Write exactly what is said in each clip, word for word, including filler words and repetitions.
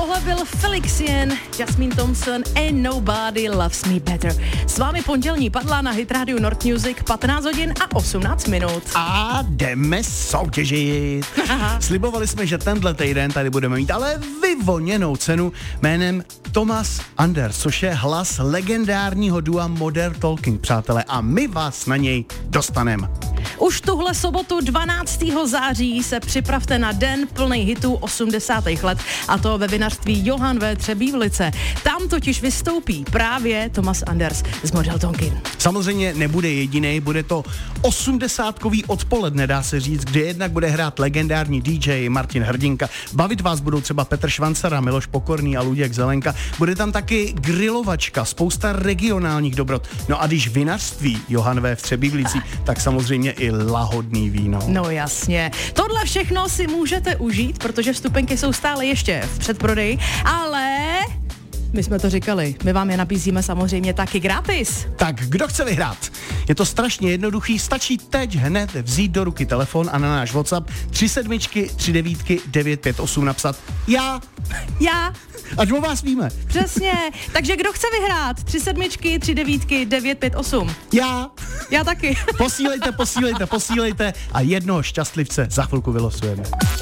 Tohle byl Felixien, Jasmine Thompson and Nobody Loves Me Better. S vámi pondělní padla na Hit Radio North Music patnáct hodin a osmnáct minut. A jdeme soutěžit. Slibovali jsme, že tenhle týden tady budeme mít ale vyvoněnou cenu jménem Thomas Anders, což je hlas legendárního dua Modern Talking, přátelé, a my vás na něj dostaneme. Už tuhle sobotu dvanáctého září se připravte na den plný hitů osmdesátých let, a to ve vinařství Johann ve Třebívlice. Tam totiž vystoupí právě Thomas Anders z Modern Talking. Samozřejmě nebude jediný, bude to osmdesátkový odpoledne, dá se říct, kde jednak bude hrát legendární dý džej Martin Hrdinka. Bavit vás budou třeba Petr Švancara, Miloš Pokorný a Luděk Zelenka. Bude tam taky grilovačka, spousta regionálních dobrot. No a když vinařství Johann ve v Třebívlicích, tak samozřejmě i lahodný víno. No jasně. Tohle všechno si můžete užít, protože vstupenky jsou stále ještě v předprodeji, ale my jsme to říkali, my vám je nabízíme samozřejmě taky gratis. Tak kdo chce vyhrát? Je to strašně jednoduchý, stačí teď hned vzít do ruky telefon a na náš WhatsApp tři sedmičky, tři devítky, devět pět osm napsat já. Já. Ať o vás víme. Přesně. Takže kdo chce vyhrát? Tři sedmičky, tři devítky, devět pět osm. Já. Já taky. Posílejte, posílejte, posílejte a jednoho šťastlivce za chvilku vylosujeme.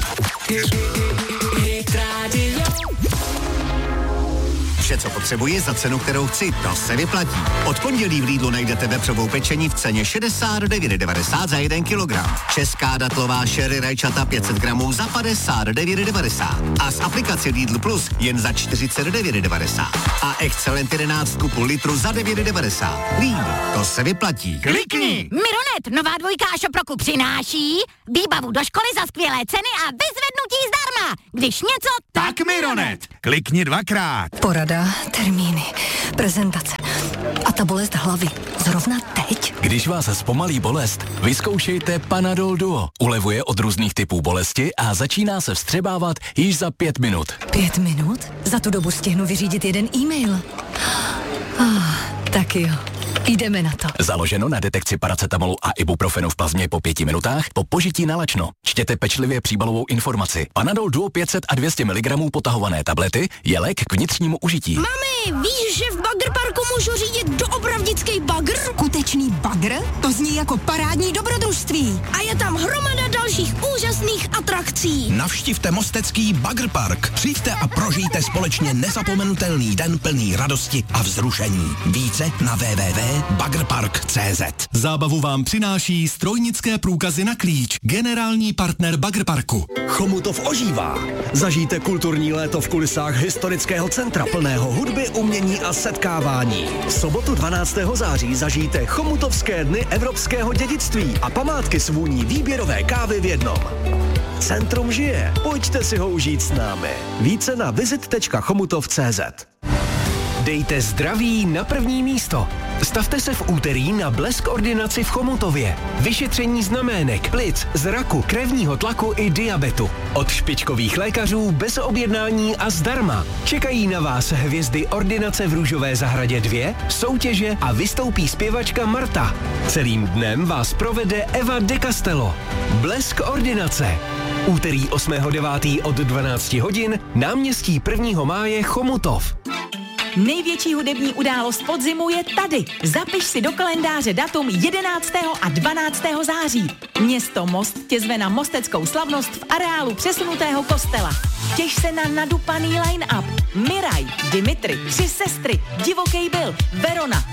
Vše, co potřebuji za cenu, kterou chci, to se vyplatí. Od pondělí v Lidlu najdete vepřovou pečení v ceně šedesát devět devadesát za jeden kilogram. Česká datlová sherry rajčata pět set gramů za padesát devět devadesát. A z aplikace Lidl Plus jen za čtyřicet devět devadesát. A Excellent jedenáct půl litru za devět devadesát. Lidl, to se vyplatí. Klikni! Mironet, nová dvojka Šoproku přináší výbavu do školy za skvělé ceny a vyzvednutí zdarma. Když něco, tak, tak Mironet. Klikni dvakrát. Porada, termíny, prezentace a ta bolest hlavy. Zrovna teď? Když vás zpomalí bolest, vyzkoušejte Panadol Duo. Ulevuje od různých typů bolesti a začíná se vstřebávat již za pět minut. Pět minut? Za tu dobu stihnu vyřídit jeden e-mail. Ah, tak jo. Jdeme na to. Založeno na detekci paracetamolu a ibuprofenu v plazmě po pěti minutách po požití nalačno. Čtěte pečlivě příbalovou informaci. Panadol Duo pět set a dvě stě miligramů potahované tablety je lék k vnitřnímu užití. Mami, víš, že v Bagr Parku můžu řídit doopravdický bagr? Skutečný bagr? To zní jako parádní dobrodružství. A je tam hromada dalších úžasných atrakcí. Navštivte mostecký Bagr Park. Přijďte a prožijte společně nezapomenutelný den plný radosti a vzrušení. Více na w w w tečka bagrpark tečka cé zet. Zábavu vám přináší strojnické průkazy na klíč. Generální partner Bagr Parku. Chomutov ožívá. Zažijte kulturní léto v kulisách historického centra plného hudby, umění a setkávání. V sobotu dvanáctého září zažijte Chomutovské dny evropského dědictví a památky s vůní výběrové kávy v jednom. Centrum žije. Pojďte si ho užít s námi. Více na visit tečka chomutov tečka cé zet. Dejte zdraví na první místo. Stavte se v úterý na Blesk ordinaci v Chomutově. Vyšetření znamének, plic, zraku, krevního tlaku i diabetu. Od špičkových lékařů bez objednání a zdarma. Čekají na vás hvězdy ordinace v Růžové zahradě dvě, soutěže a vystoupí zpěvačka Marta. Celým dnem vás provede Eva de Castello. Blesk ordinace. Úterý osmého devátého od dvanácti hodin, náměstí prvního máje Chomutov. Největší hudební událost podzimu je tady. Zapiš si do kalendáře datum jedenáctého a dvanáctého září. Město Most tě zve na mosteckou slavnost v areálu přesunutého kostela. Těš se na nadupaný line-up. Miraj, Dimitri, Tři sestry, Divokej Bill, Verona,